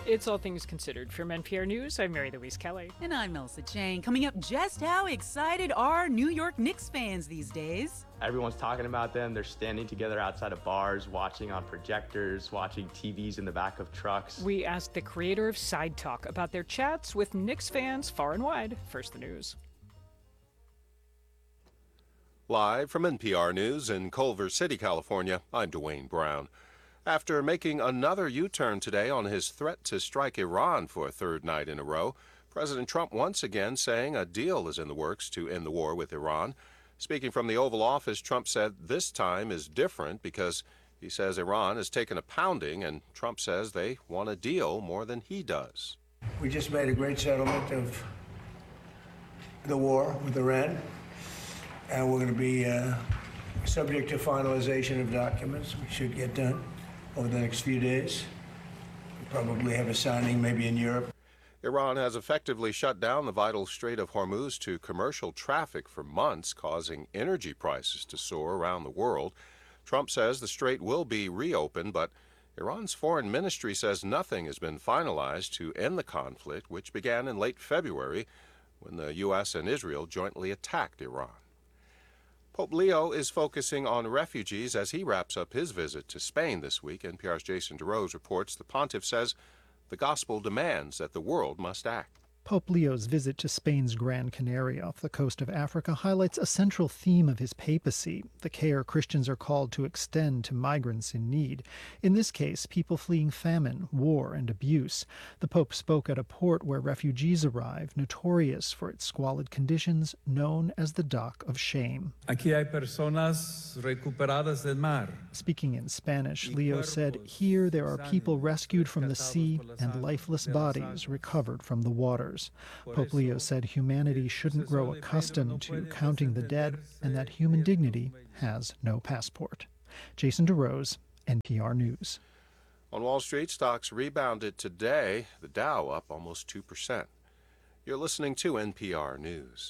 It's All Things Considered. From NPR News, I'm Mary Louise Kelly. And I'm Elsa Chang. Coming up, just how excited are New York Knicks fans these days? Everyone's talking about them. They're standing together outside of bars, watching on projectors, watching TVs in the back of trucks. We asked the creator of Side Talk about their chats with Knicks fans far and wide. First, the news. Live from NPR News in Culver City, California, I'm Dwayne Brown. After making another U-turn today on his threat to strike Iran for a third night in a row, President Trump once again saying a deal is in the works to end the war with Iran. Speaking from the Oval Office, Trump said this time is different because he says Iran has taken a pounding, and Trump says they want a deal more than he does. We just made a great settlement of the war with Iran, and we're going to be subject to finalization of documents. We should get done over the next few days. We'll probably have a signing maybe in Europe. Iran has effectively shut down the vital Strait of Hormuz to commercial traffic for months, causing energy prices to soar around the world. Trump says the strait will be reopened, but Iran's foreign ministry says nothing has been finalized to end the conflict, which began in late February when the U.S. and Israel jointly attacked Iran. Pope Leo is focusing on refugees as he wraps up his visit to Spain this week. NPR's Jason DeRose reports the pontiff says the gospel demands that the world must act. Pope Leo's visit to Spain's Gran Canaria off the coast of Africa highlights a central theme of his papacy, the care Christians are called to extend to migrants in need. In this case, people fleeing famine, war, and abuse. The Pope spoke at a port where refugees arrive, notorious for its squalid conditions, known as the Dock of Shame. Aquí hay personas recuperadas del mar. Speaking in Spanish, Leo said, "Here there are people rescued from the sea and lifeless bodies recovered from the waters." Pope Leo said humanity shouldn't grow accustomed to counting the dead and that human dignity has no passport. Jason DeRose, NPR News. On Wall Street, stocks rebounded today, the Dow up almost 2%. You're listening to NPR News.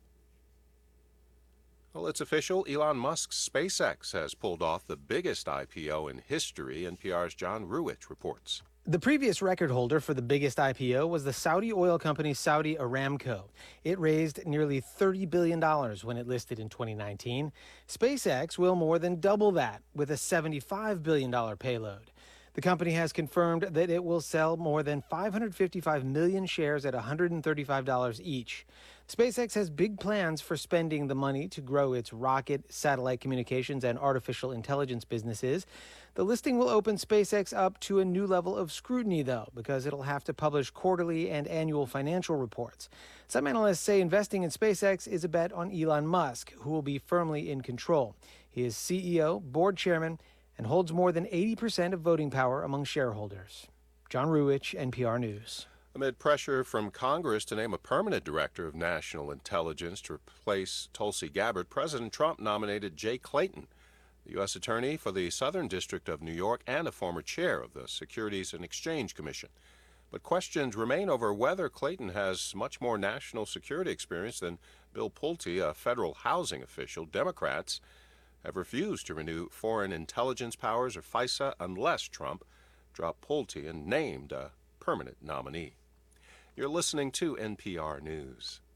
Well, it's official. Elon Musk's SpaceX has pulled off the biggest IPO in history. NPR's John Ruwitch reports. The previous record holder for the biggest IPO was the Saudi oil company Saudi Aramco. It raised nearly $30 billion when it listed in 2019. SpaceX will more than double that with a $75 billion payload. The company has confirmed that it will sell more than 555 million shares at $135 each. SpaceX has big plans for spending the money to grow its rocket, satellite communications, and artificial intelligence businesses. The listing will open SpaceX up to a new level of scrutiny, though, because it'll have to publish quarterly and annual financial reports. Some analysts say investing in SpaceX is a bet on Elon Musk, who will be firmly in control. He is CEO, board chairman, and holds more than 80% of voting power among shareholders. John Ruwitch, NPR News. Amid pressure from Congress to name a permanent director of national intelligence to replace Tulsi Gabbard, President Trump nominated Jay Clayton, the U.S. Attorney for the Southern District of New York and a former chair of the Securities and Exchange Commission. But questions remain over whether Clayton has much more national security experience than Bill Pulte, a federal housing official. Democrats have refused to renew Foreign Intelligence Powers, or FISA, unless Trump dropped Pulte and named a permanent nominee. You're listening to NPR News.